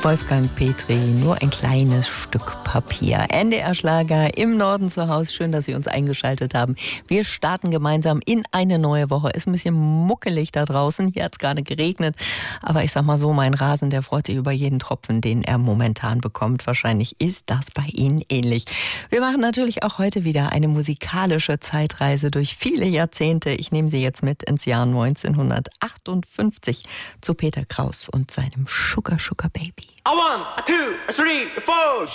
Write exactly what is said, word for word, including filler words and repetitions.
Wolfgang Petri, nur ein kleines Stück Papier. N D R-Schlager im Norden zu Hause. Schön, dass Sie uns eingeschaltet haben. Wir starten gemeinsam in eine neue Woche. Ist ein bisschen muckelig da draußen. Hier hat es gerade geregnet. Aber ich sag mal so, mein Rasen, der freut sich über jeden Tropfen, den er momentan bekommt. Wahrscheinlich ist das bei Ihnen ähnlich. Wir machen natürlich auch heute wieder eine musikalische Zeitreise durch viele Jahrzehnte. Ich nehme Sie jetzt mit ins Jahr neunzehnhundertachtundfünfzig zu Peter Kraus und seinem Sugar Sugar Baby. A one, a two, a three, a four.